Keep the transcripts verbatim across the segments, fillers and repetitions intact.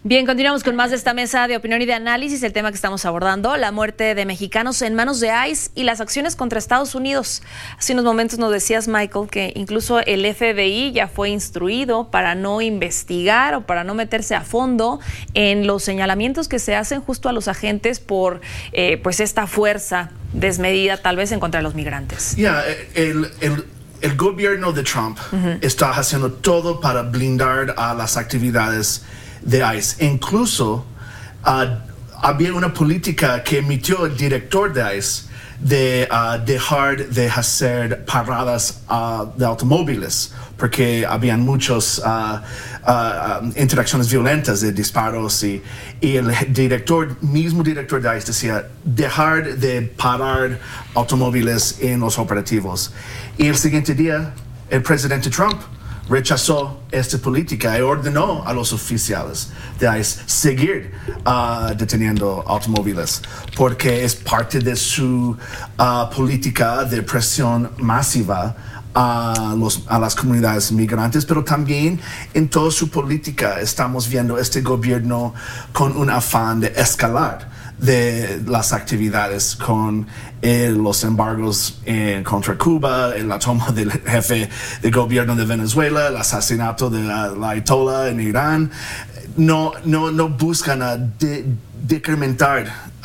Bien, continuamos con más de esta mesa de opinión y de análisis. El tema que estamos abordando, la muerte de mexicanos en manos de ICE y las acciones contra Estados Unidos. Hace unos momentos nos decías, Michael, que incluso el F B I ya fue instruido para no investigar o para no meterse a fondo en los señalamientos que se hacen justo a los agentes por eh, pues esta fuerza desmedida tal vez en contra de los migrantes. Ya, yeah, el, el, el gobierno de Trump uh-huh. está haciendo todo para blindar a las actividades de ICE. Incluso uh, había una política que emitió el director de ICE de uh, dejar de hacer paradas uh, de automóviles porque habían muchas uh, uh, um, interacciones violentas de disparos y, y el director, mismo director de ICE decía dejar de parar automóviles en los operativos. Y el siguiente día el presidente Trump rechazó esta política y ordenó a los oficiales de ICE seguir uh, deteniendo automóviles porque es parte de su uh, política de presión masiva a, los, a las comunidades migrantes, pero también en toda su política estamos viendo este gobierno con un afán de escalar de las actividades con eh, los embargos eh, contra Cuba, la toma del jefe de gobierno de Venezuela, el asesinato de la, la Ayatollah en Irán. No, no, no buscan a de, decrementar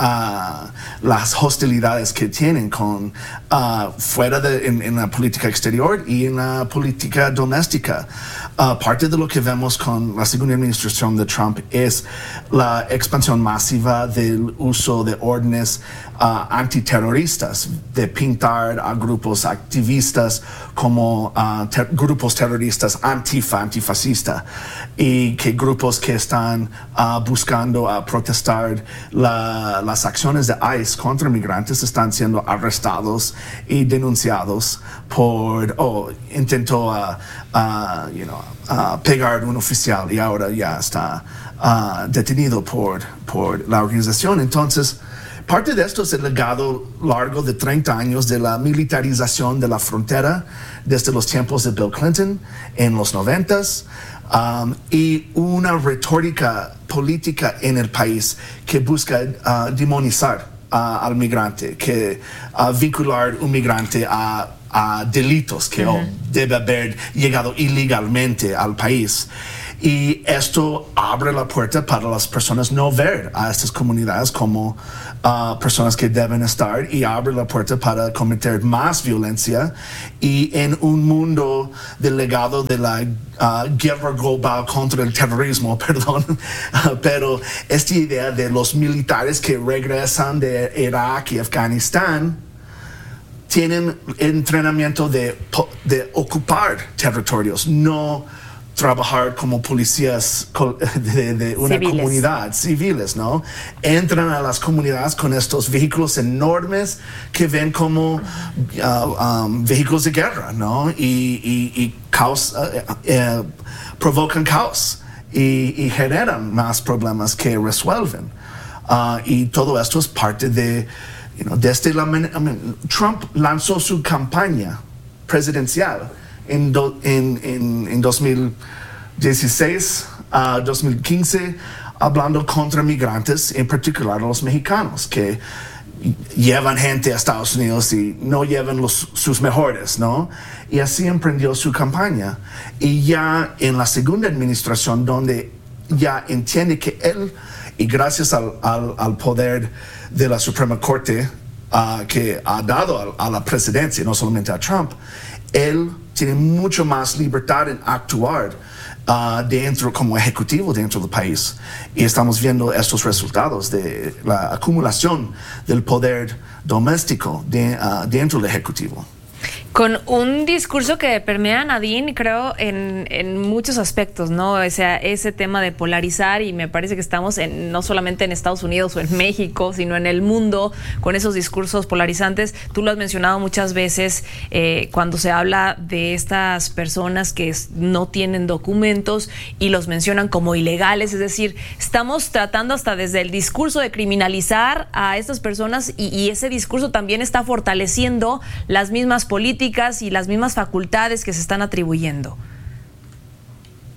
uh, las hostilidades que tienen con uh, fuera de en, en la política exterior y en la política doméstica. Uh, parte de lo que vemos con la segunda administración de Trump es la expansión masiva del uso de órdenes uh, antiterroristas, de pintar a grupos activistas como uh, ter- grupos terroristas antifa, antifascista, y que grupos que están uh, buscando uh, protestar la, las acciones de ICE contra migrantes están siendo arrestados y denunciados por, oh, intentó uh, uh, you know, uh, pegar un oficial y ahora ya está uh, detenido por, por la organización. Entonces, parte de esto es el legado largo de treinta años de la militarización de la frontera desde los tiempos de Bill Clinton en los noventas. Um, y una retórica política en el país que busca uh, demonizar uh, al migrante, que uh, vincular un migrante a, a delitos que uh-huh. oh, debe haber llegado ilegalmente al país. Y esto abre la puerta para las personas no ver a estas comunidades como uh, personas que deben estar y abre la puerta para cometer más violencia y en un mundo del legado de la uh, guerra global contra el terrorismo, perdón, uh, pero esta idea de los militares que regresan de Irak y Afganistán tienen entrenamiento de, de ocupar territorios, no trabajar como policías de, de una civiles. comunidad, civiles, ¿no? Entran a las comunidades con estos vehículos enormes que ven como uh, um, vehículos de guerra, ¿no? Y, y, y caos, uh, uh, provocan caos y, y generan más problemas que resuelven. Uh, y todo esto es parte de, you know, desde la, I mean, Trump lanzó su campaña presidencial En, do, en, en, en dos mil dieciséis, uh, dos mil quince, hablando contra migrantes, en particular los mexicanos, que llevan gente a Estados Unidos y no llevan los, sus mejores, ¿no? Y así emprendió su campaña. Y ya en la segunda administración, donde ya entiende que él, y gracias al, al, al poder de la Suprema Corte uh, que ha dado a, a la presidencia, no solamente a Trump, él tiene mucho más libertad en actuar uh, dentro, como ejecutivo dentro del país. Y estamos viendo estos resultados de la acumulación del poder doméstico de, uh, dentro del ejecutivo. Con un discurso que permea, Nadine, creo, en, en muchos aspectos, ¿no? O sea, ese tema de polarizar, y me parece que estamos en, no solamente en Estados Unidos o en México, sino en el mundo, con esos discursos polarizantes. Tú lo has mencionado muchas veces eh, cuando se habla de estas personas que es, no tienen documentos y los mencionan como ilegales. Es decir, estamos tratando hasta desde el discurso de criminalizar a estas personas y, y ese discurso también está fortaleciendo las mismas políticas y las mismas facultades que se están atribuyendo.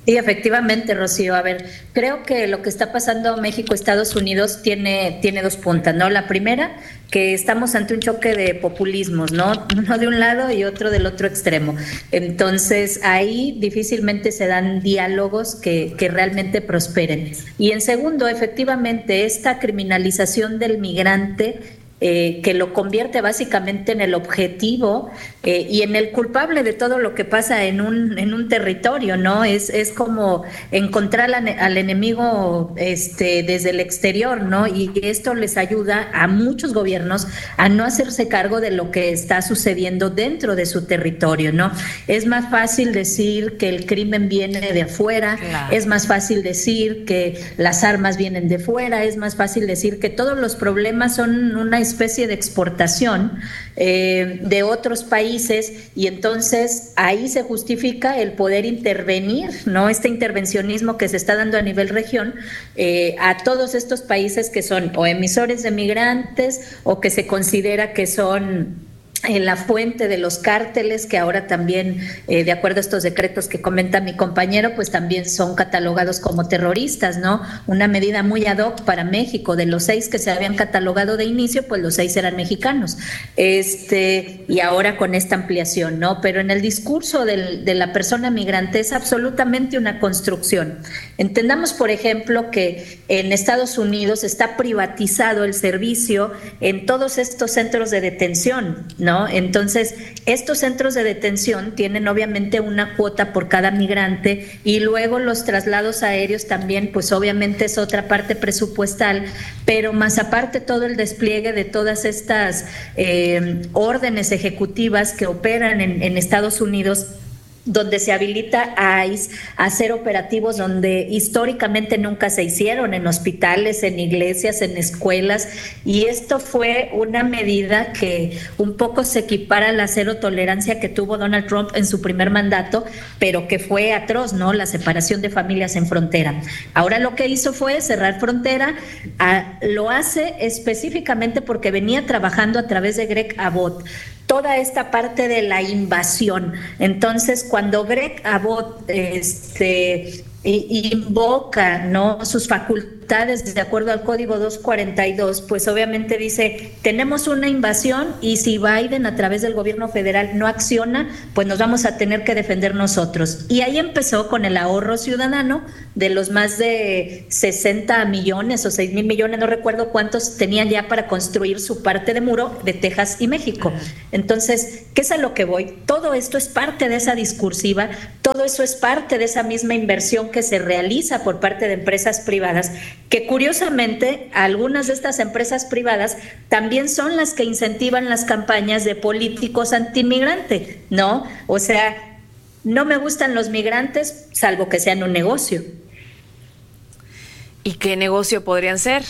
Sí, efectivamente, Rocío. A ver, creo que lo que está pasando México-Estados Unidos tiene, tiene dos puntas, ¿no? La primera, que estamos ante un choque de populismos, ¿no? Uno de un lado y otro del otro extremo. Entonces, ahí difícilmente se dan diálogos que, que realmente prosperen. Y en segundo, efectivamente, esta criminalización del migrante, Eh, que lo convierte básicamente en el objetivo eh, y en el culpable de todo lo que pasa en un en un territorio, ¿no? Es es como encontrar al, al enemigo este desde el exterior, ¿no? Y esto les ayuda a muchos gobiernos a no hacerse cargo de lo que está sucediendo dentro de su territorio, ¿no? Es más fácil decir que el crimen viene de afuera, claro. Es más fácil decir que las armas vienen de fuera, es más fácil decir que todos los problemas son una especie de exportación eh, de otros países, y entonces ahí se justifica el poder intervenir, ¿no? Este intervencionismo que se está dando a nivel región eh, a todos estos países que son o emisores de migrantes o que se considera que son en la fuente de los cárteles, que ahora también, eh, de acuerdo a estos decretos que comenta mi compañero, pues también son catalogados como terroristas, ¿no? Una medida muy ad hoc para México. De los seis que se habían catalogado de inicio, pues los seis eran mexicanos. Este, y ahora con esta ampliación, ¿no? Pero en el discurso del, de la persona migrante es absolutamente una construcción. Entendamos, por ejemplo, que en Estados Unidos está privatizado el servicio en todos estos centros de detención, ¿no? ¿no? Entonces, estos centros de detención tienen obviamente una cuota por cada migrante, y luego los traslados aéreos también, pues obviamente es otra parte presupuestal, pero más aparte todo el despliegue de todas estas eh, órdenes ejecutivas que operan en, en Estados Unidos, donde se habilita a I C E a hacer operativos donde históricamente nunca se hicieron, en hospitales, en iglesias, en escuelas, y esto fue una medida que un poco se equipara a la cero tolerancia que tuvo Donald Trump en su primer mandato, pero que fue atroz, ¿no? La separación de familias en frontera. Ahora lo que hizo fue cerrar frontera, a, lo hace específicamente porque venía trabajando a través de Greg Abbott toda esta parte de la invasión. Entonces, cuando Greg Abbott este, invoca, ¿no?, sus facultades de acuerdo al Código doscientos cuarenta y dos, pues obviamente dice, tenemos una invasión y si Biden a través del gobierno federal no acciona, pues nos vamos a tener que defender nosotros. Y ahí empezó con el ahorro ciudadano de los más de sesenta millones o seis mil millones, no recuerdo cuántos tenían ya para construir su parte de muro de Texas y México. Entonces, ¿qué es a lo que voy? Todo esto es parte de esa discursiva, todo eso es parte de esa misma inversión que se realiza por parte de empresas privadas, que curiosamente algunas de estas empresas privadas también son las que incentivan las campañas de políticos antimigrantes, ¿no? O sea, no me gustan los migrantes, salvo que sean un negocio. ¿Y qué negocio podrían ser?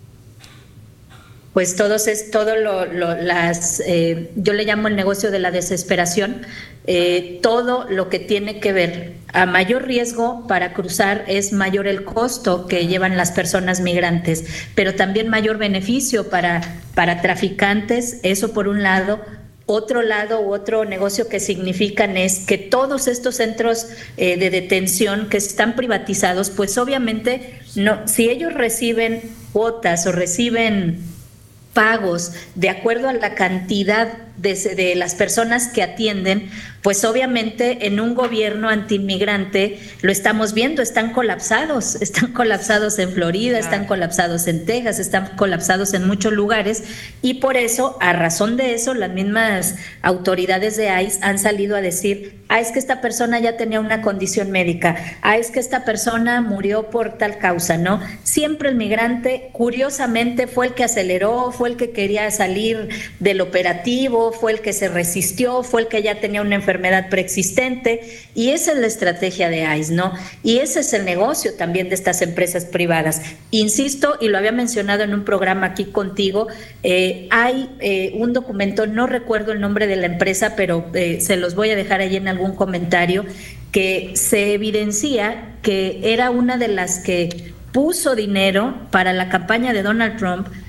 Pues todos es todo lo, lo las eh, yo le llamo el negocio de la desesperación. Eh, todo lo que tiene que ver a mayor riesgo para cruzar es mayor el costo que llevan las personas migrantes, pero también mayor beneficio para para traficantes. Eso por un lado. Otro lado u otro negocio que significan es que todos estos centros eh, de detención que están privatizados, pues obviamente no, si ellos reciben cuotas o reciben pagos de acuerdo a la cantidad de, de las personas que atienden, pues obviamente en un gobierno antiinmigrante lo estamos viendo, están colapsados, están colapsados en Florida, están colapsados en Texas, están colapsados en muchos lugares, y por eso, a razón de eso, las mismas autoridades de I C E han salido a decir, ah, es que esta persona ya tenía una condición médica, ah, es que esta persona murió por tal causa, ¿no? Siempre el migrante, curiosamente, fue el que aceleró, fue el que quería salir del operativo, fue el que se resistió, fue el que ya tenía una enfermedad preexistente, y esa es la estrategia de I C E, ¿no? Y ese es el negocio también de estas empresas privadas. Insisto, y lo había mencionado en un programa aquí contigo, eh, hay eh, un documento, no recuerdo el nombre de la empresa, pero eh, se los voy a dejar ahí en algún comentario, que se evidencia que era una de las que puso dinero para la campaña de Donald Trump,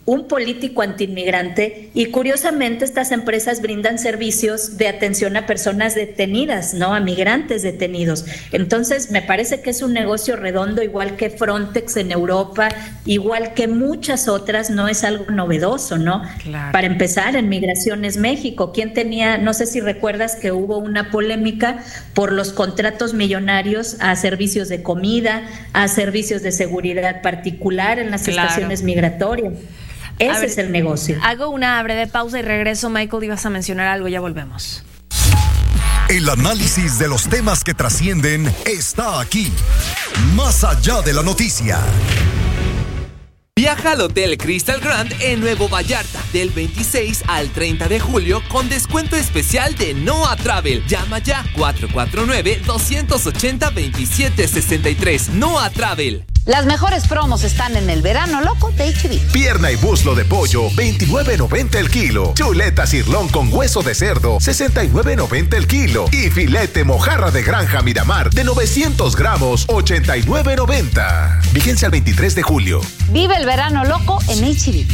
un político antiinmigrante y curiosamente estas empresas brindan servicios de atención a personas detenidas, ¿no? A migrantes detenidos. Entonces me parece que es un negocio redondo, igual que Frontex en Europa, igual que muchas otras, no es algo novedoso, ¿no? Claro. Para empezar, en Migraciones México, ¿quién tenía, no sé si recuerdas que hubo una polémica por los contratos millonarios a servicios de comida, a servicios de seguridad particular en las claro. estaciones migratorias? Ese ver, es el negocio. Hago una breve pausa y regreso. Michael, ibas a mencionar algo, ya volvemos. El análisis de los temas que trascienden está aquí, más allá de la noticia. Viaja al Hotel Crystal Grand en Nuevo Vallarta del veintiséis al treinta de julio con descuento especial de Noa Travel. Llama ya cuatro cuatro nueve, dos ocho cero, dos siete seis tres. Noa Travel. Las mejores promos están en el verano loco de H B. Pierna y muslo de pollo, veintinueve noventa el kilo. Chuleta cirlón con hueso de cerdo, sesenta y nueve noventa el kilo. Y filete mojarra de granja Miramar de novecientos gramos, ochenta y nueve noventa. Vigencia al veintitrés de julio. Vive el verano loco en H B.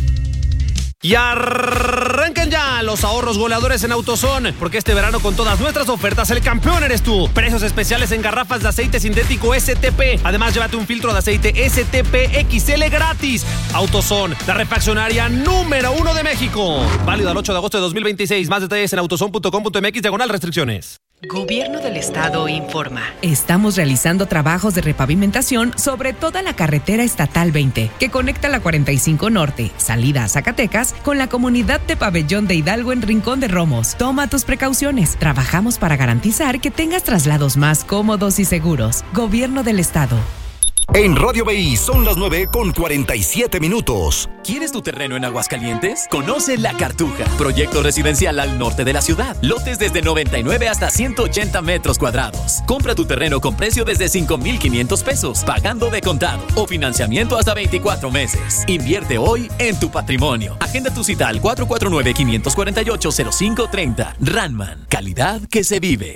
Y arranquen ya los ahorros goleadores en AutoZone, porque este verano con todas nuestras ofertas el campeón eres tú. Precios especiales en garrafas de aceite sintético S T P. Además, llévate un filtro de aceite S T P X L gratis. AutoZone, la refaccionaria número uno de México. Válido al ocho de agosto de dos mil veintiséis. Más detalles en autozone punto com punto mx diagonal restricciones. Gobierno del Estado informa. Estamos realizando trabajos de repavimentación sobre toda la carretera estatal veinte, que conecta la cuarenta y cinco Norte, salida a Zacatecas, con la comunidad de Pabellón de Hidalgo en Rincón de Romos. Toma tus precauciones. Trabajamos para garantizar que tengas traslados más cómodos y seguros. Gobierno del Estado. En Radio B I son las nueve con cuarenta y siete minutos. ¿Quieres tu terreno en Aguascalientes? Conoce La Cartuja, proyecto residencial al norte de la ciudad. Lotes desde noventa y nueve hasta ciento ochenta metros cuadrados. Compra tu terreno con precio desde cinco mil quinientos pesos, pagando de contado o financiamiento hasta veinticuatro meses. Invierte hoy en tu patrimonio. Agenda tu cita al cuatro cuatro nueve, cinco cuatro ocho, cero cinco tres cero. Ranman, calidad que se vive.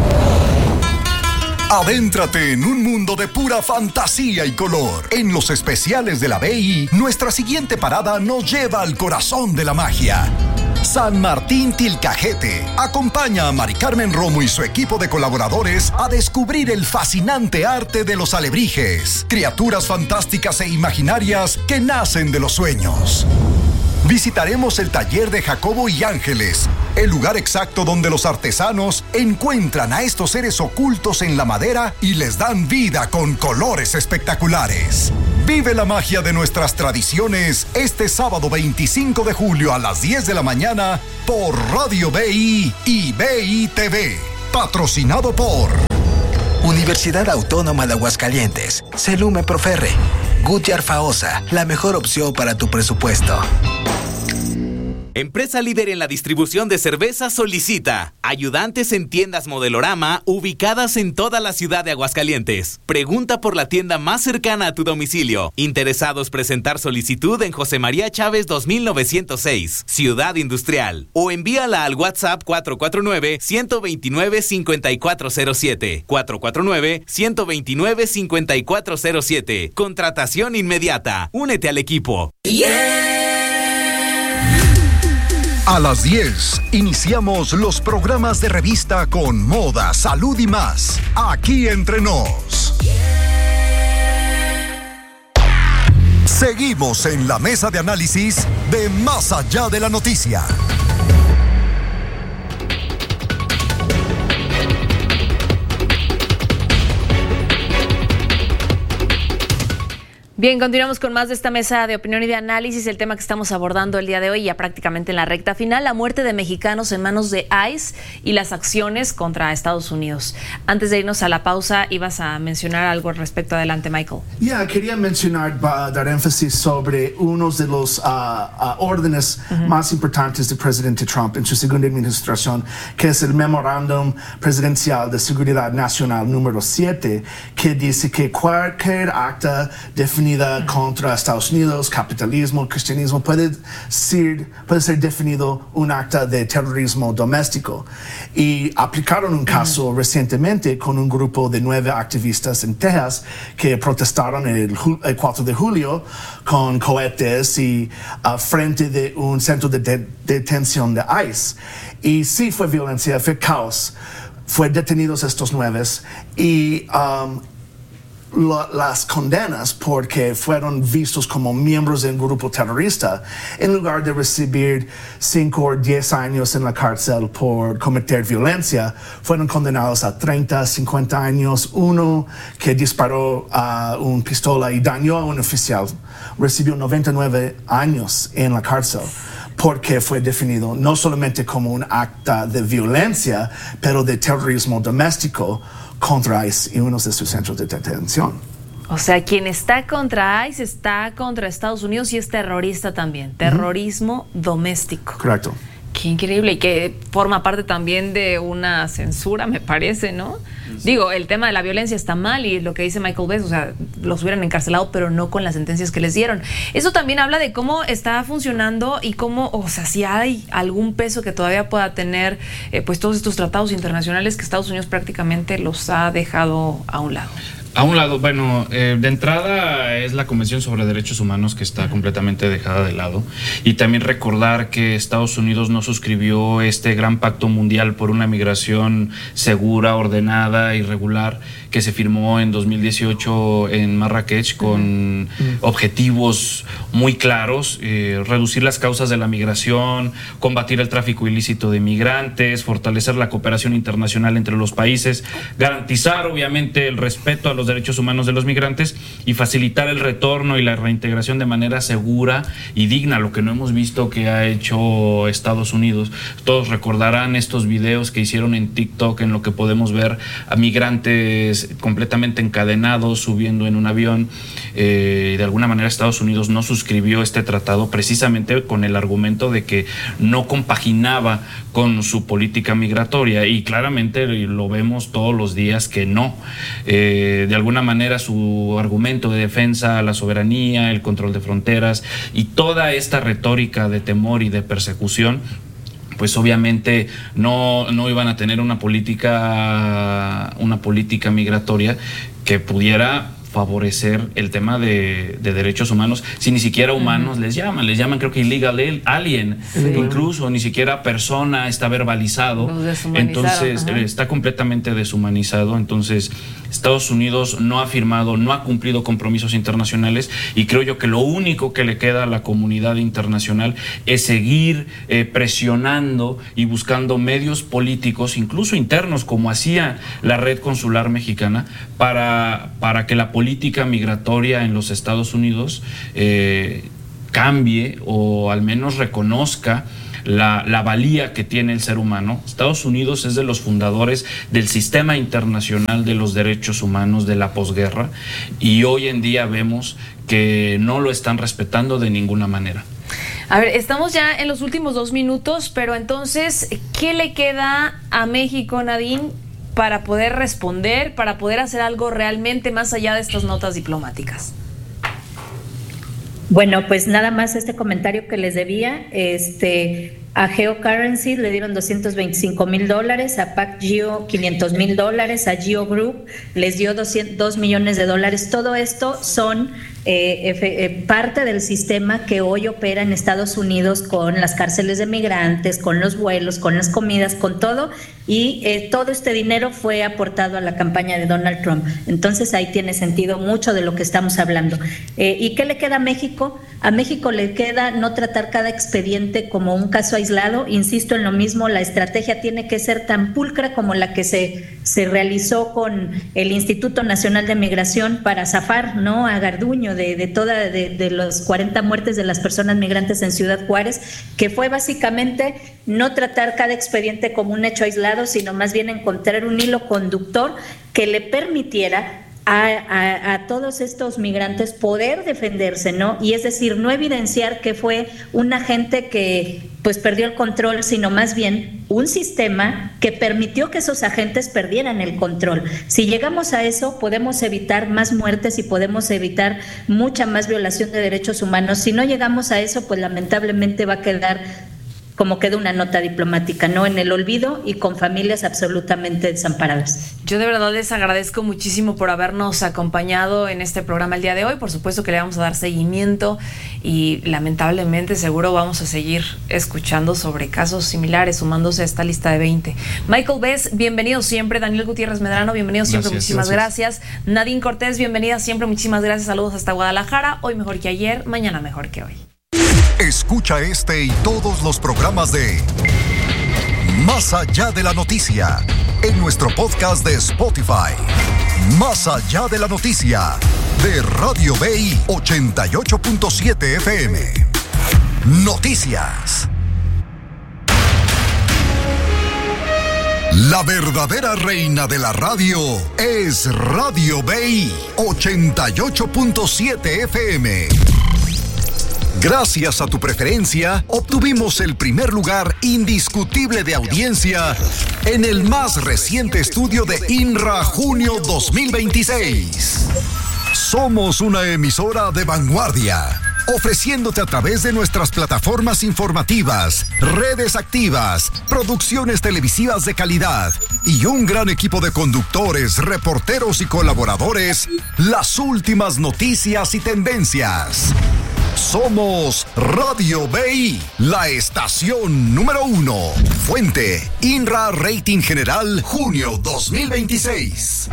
Adéntrate en un mundo de pura fantasía y color. En los especiales de la B I, nuestra siguiente parada nos lleva al corazón de la magia. San Martín Tilcajete acompaña a Mari Carmen Romo y su equipo de colaboradores a descubrir el fascinante arte de los alebrijes, criaturas fantásticas e imaginarias que nacen de los sueños. Visitaremos el taller de Jacobo y Ángeles, el lugar exacto donde los artesanos encuentran a estos seres ocultos en la madera y les dan vida con colores espectaculares. Vive la magia de nuestras tradiciones este sábado veinticinco de julio a las diez de la mañana por Radio B I y B I T V. Patrocinado por Universidad Autónoma de Aguascalientes, Celume Proferre, Goodyear Faosa, la mejor opción para tu presupuesto. Empresa líder en la distribución de cerveza solicita ayudantes en tiendas Modelorama ubicadas en toda la ciudad de Aguascalientes. Pregunta por la tienda más cercana a tu domicilio. Interesados presentar solicitud en José María Chávez dos mil novecientos seis, Ciudad Industrial, o envíala al WhatsApp cuatro cuatro nueve, uno dos nueve, cinco cuatro cero siete, cuatro cuatro nueve, uno dos nueve, cinco cuatro cero siete. Contratación inmediata. Únete al equipo. Yeah. A las diez, iniciamos los programas de revista con moda, salud y más. Aquí entre nos. Seguimos en la mesa de análisis de Más Allá de la Noticia. Bien, continuamos con más de esta mesa de opinión y de análisis. El tema que estamos abordando el día de hoy, ya prácticamente en la recta final, la muerte de mexicanos en manos de ICE y las acciones contra Estados Unidos. Antes de irnos a la pausa, ibas a mencionar algo al respecto. Adelante, Michael. Ya, yeah, quería mencionar, uh, dar énfasis sobre uno de los uh, uh, órdenes uh-huh. más importantes del presidente Trump en su segunda administración, que es el Memorándum Presidencial de Seguridad Nacional número siete, que dice que cualquier acta definido definida contra Estados Unidos, capitalismo, cristianismo, puede ser, puede ser definido un acta de terrorismo doméstico. Y aplicaron un caso uh-huh. recientemente con un grupo de nueve activistas en Texas que protestaron el, el cuatro de julio con cohetes y uh, frente de un centro de, de detención de ICE. Y sí fue violencia, fue caos. Fue detenidos estos nueve y um, lo, las condenas porque fueron vistos como miembros de un grupo terrorista en lugar de recibir cinco o diez años en la cárcel por cometer violencia, fueron condenados a treinta, cincuenta años. Uno que disparó a uh, una pistola y dañó a un oficial recibió noventa y nueve años en la cárcel, porque fue definido no solamente como un acta de violencia, pero de terrorismo doméstico contra ICE y uno de sus centros de detención. O sea, quien está contra ICE está contra Estados Unidos y es terrorista también. Terrorismo uh-huh. doméstico. Correcto. Qué increíble, y que forma parte también de una censura, me parece, ¿no? Sí. Digo, el tema de la violencia está mal y lo que dice Michael Bess, o sea, los hubieran encarcelado, pero no con las sentencias que les dieron. Eso también habla de cómo está funcionando y cómo, o sea, si hay algún peso que todavía pueda tener, eh, pues todos estos tratados internacionales que Estados Unidos prácticamente los ha dejado a un lado. A un lado, bueno, eh, de entrada es la Convención sobre Derechos Humanos que está completamente dejada de lado, y también recordar que Estados Unidos no suscribió este gran pacto mundial por una migración segura, ordenada y regular que se firmó en dos mil dieciocho en Marrakech con uh-huh. objetivos muy claros: eh, reducir las causas de la migración, combatir el tráfico ilícito de migrantes, fortalecer la cooperación internacional entre los países, garantizar obviamente el respeto a los derechos humanos de los migrantes y facilitar el retorno y la reintegración de manera segura y digna, lo que no hemos visto que ha hecho Estados Unidos. Todos recordarán estos videos que hicieron en TikTok en lo que podemos ver a migrantes completamente encadenados subiendo en un avión. Eh, de alguna manera Estados Unidos no suscribió este tratado precisamente con el argumento de que no compaginaba con su política migratoria, y claramente lo vemos todos los días que no. Eh, de alguna manera su argumento de defensa a la soberanía, el control de fronteras y toda esta retórica de temor y de persecución, pues obviamente no, no iban a tener una política, una política migratoria que pudiera favorecer el tema de, de derechos humanos, si ni siquiera humanos uh-huh. les llaman, les llaman creo que illegal alien, sí. incluso ni siquiera persona está verbalizado, entonces uh-huh. está completamente deshumanizado. Entonces Estados Unidos no ha firmado, no ha cumplido compromisos internacionales, y creo yo que lo único que le queda a la comunidad internacional es seguir eh, presionando y buscando medios políticos, incluso internos, como hacía la Red Consular Mexicana, para, para que la política migratoria en los Estados Unidos eh, cambie, o al menos reconozca La, la valía que tiene el ser humano. Estados Unidos es de los fundadores del sistema internacional de los derechos humanos de la posguerra, y hoy en día vemos que no lo están respetando de ninguna manera. A ver, estamos ya en los últimos dos minutos, pero entonces, ¿qué le queda a México, Nadine, para poder responder, para poder hacer algo realmente más allá de estas notas diplomáticas? Bueno, pues nada más este comentario que les debía. Este, a Geocurrency le dieron doscientos veinticinco mil dólares, a PacGeo quinientos mil dólares, a Geo Group les dio dos millones de dólares. Todo esto son eh, eh, parte del sistema que hoy opera en Estados Unidos con las cárceles de migrantes, con los vuelos, con las comidas, con todo. Y eh, todo este dinero fue aportado a la campaña de Donald Trump. Entonces ahí tiene sentido mucho de lo que estamos hablando. Eh, ¿Y qué le queda a México? A México le queda no tratar cada expediente como un caso aislado. Insisto en lo mismo, la estrategia tiene que ser tan pulcra como la que se, se realizó con el Instituto Nacional de Migración para zafar, ¿no?, a Garduño de, de toda de, de las cuarenta muertes de las personas migrantes en Ciudad Juárez, que fue básicamente no tratar cada expediente como un hecho aislado, sino más bien encontrar un hilo conductor que le permitiera A, a, a todos estos migrantes poder defenderse, ¿no? Y es decir, no evidenciar que fue un agente que pues perdió el control, sino más bien un sistema que permitió que esos agentes perdieran el control. Si llegamos a eso, podemos evitar más muertes y podemos evitar mucha más violación de derechos humanos. Si no llegamos a eso, pues lamentablemente va a quedar como queda una nota diplomática, ¿no? En el olvido y con familias absolutamente desamparadas. Yo de verdad les agradezco muchísimo por habernos acompañado en este programa el día de hoy. Por supuesto que le vamos a dar seguimiento y lamentablemente seguro vamos a seguir escuchando sobre casos similares, sumándose a esta lista de veinte. Michael Bess, bienvenido siempre. Daniel Gutiérrez Medrano, bienvenido siempre, gracias, muchísimas gracias. gracias. Nadine Cortés, bienvenida siempre, muchísimas gracias. Saludos hasta Guadalajara. Hoy mejor que ayer, mañana mejor que hoy. Escucha este y todos los programas de Más Allá de la Noticia en nuestro podcast de Spotify. Más Allá de la Noticia de Radio B I ochenta y ocho punto siete F M. Noticias. La verdadera reina de la radio es Radio B I ochenta y ocho punto siete F M. Gracias a tu preferencia, obtuvimos el primer lugar indiscutible de audiencia en el más reciente estudio de INRA Junio dos mil veintiséis. Somos una emisora de vanguardia, ofreciéndote a través de nuestras plataformas informativas, redes activas, producciones televisivas de calidad y un gran equipo de conductores, reporteros y colaboradores, las últimas noticias y tendencias. Somos Radio B I, la estación número uno. Fuente, INRA Rating General, junio dos mil veintiséis.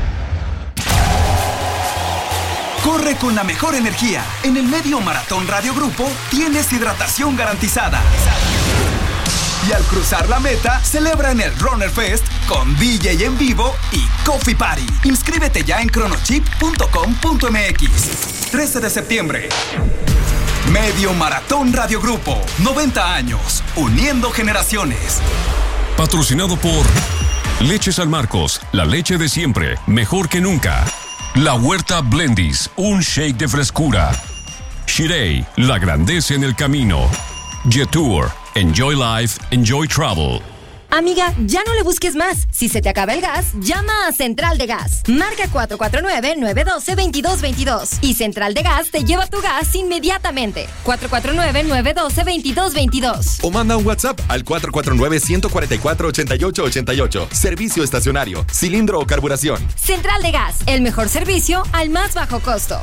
Corre con la mejor energía. En el Medio Maratón Radio Grupo tienes hidratación garantizada. Y al cruzar la meta, celebra en el Runner Fest con D J en vivo y Coffee Party. Inscríbete ya en cronochip punto com punto m x. trece de septiembre. Medio Maratón Radio Grupo. noventa años, uniendo generaciones. Patrocinado por Leche San Marcos, la leche de siempre, mejor que nunca. La Huerta Blendis, un shake de frescura. Shirei, la grandeza en el camino. Jetour, enjoy life, enjoy travel. Amiga, ya no le busques más. Si se te acaba el gas, llama a Central de Gas. Marca cuatro cuatro nueve, nueve uno dos, dos dos dos. Y Central de Gas te lleva tu gas inmediatamente. cuatro cuatro nueve, nueve uno dos, dos dos dos. O manda un WhatsApp al cuatro cuatro nueve, uno cuatro cuatro, ocho ocho ocho ocho. Servicio estacionario, cilindro o carburación. Central de Gas, el mejor servicio al más bajo costo.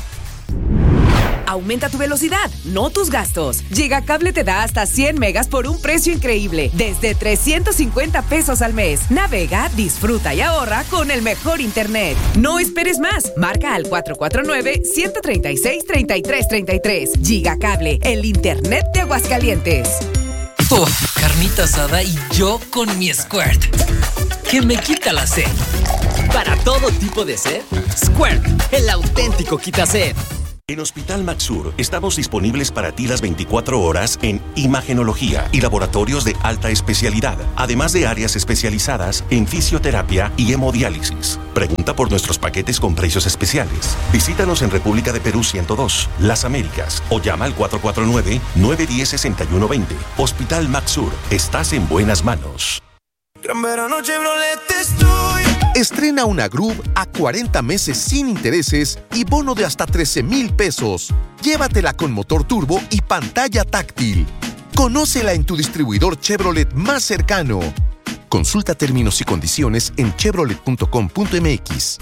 Aumenta tu velocidad, no tus gastos. Gigacable te da hasta cien megas por un precio increíble, desde trescientos cincuenta pesos al mes. Navega, disfruta y ahorra con el mejor internet. No esperes más. Marca al cuatro cuatro nueve, uno tres seis, tres tres tres tres. Gigacable, el internet de Aguascalientes. Uf, carnita asada y yo con mi Squirt, que me quita la sed. Para todo tipo de sed, Squirt, el auténtico quita sed. En Hospital Maxur estamos disponibles para ti las veinticuatro horas en imagenología y laboratorios de alta especialidad, además de áreas especializadas en fisioterapia y hemodiálisis. Pregunta por nuestros paquetes con precios especiales. Visítanos en República de Perú ciento dos, Las Américas, o llama al cuatro cuatro nueve, nueve uno cero, seis uno dos cero. Hospital Maxur, estás en buenas manos. Gran verano Chevrolet estoy. Estrena una Groove a cuarenta meses sin intereses y bono de hasta trece mil pesos. Llévatela con motor turbo y pantalla táctil. Conócela en tu distribuidor Chevrolet más cercano. Consulta términos y condiciones en chevrolet punto com punto m x.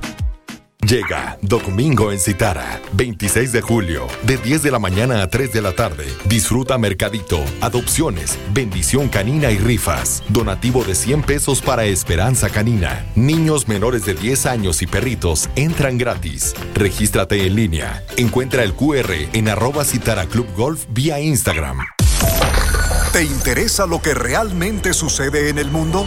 Llega Domingo en Citara, veintiséis de julio, de diez de la mañana a tres de la tarde. Disfruta mercadito, adopciones, bendición canina y rifas. Donativo de cien pesos para Esperanza Canina. Niños menores de diez años y perritos entran gratis. Regístrate en línea. Encuentra el Q R en arroba Citara Club Golf vía Instagram. ¿Te interesa lo que realmente sucede en el mundo?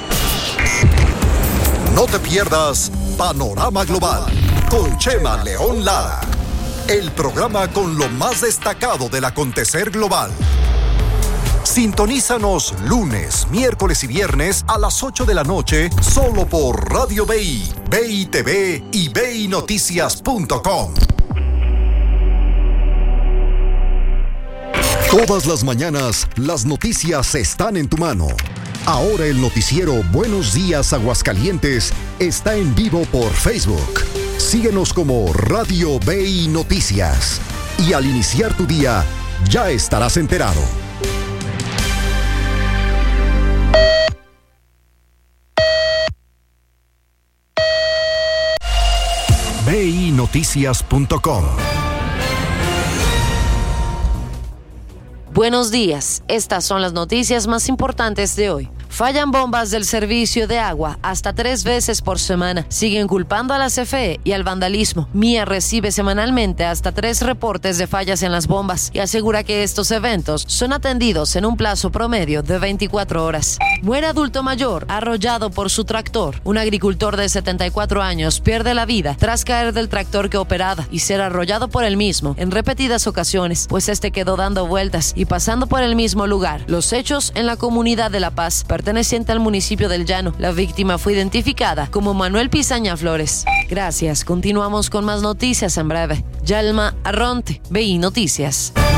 No te pierdas Panorama Global con Chema León Lara, el programa con lo más destacado del acontecer global. Sintonízanos lunes, miércoles y viernes a las ocho de la noche solo por Radio B I, B I T V y B I Noticias punto com. Todas las mañanas, las noticias están en tu mano. Ahora el noticiero Buenos Días Aguascalientes está en vivo por Facebook. Síguenos como Radio B I Noticias. Y al iniciar tu día, ya estarás enterado. B I Noticias punto com. Buenos días, estas son las noticias más importantes de hoy. Fallan bombas del servicio de agua hasta tres veces por semana. Siguen culpando a la C F E y al vandalismo. M I A recibe semanalmente hasta tres reportes de fallas en las bombas y asegura que estos eventos son atendidos en un plazo promedio de veinticuatro horas. Muere adulto mayor arrollado por su tractor. Un agricultor de setenta y cuatro años pierde la vida tras caer del tractor que operaba y ser arrollado por el mismo en repetidas ocasiones, pues este quedó dando vueltas y pasando por el mismo lugar. Los hechos en la comunidad de La Paz, perteneciente al municipio del Llano. La víctima fue identificada como Manuel Pizaña Flores. Gracias, continuamos con más noticias en breve. Yalma Arronte, B I Noticias.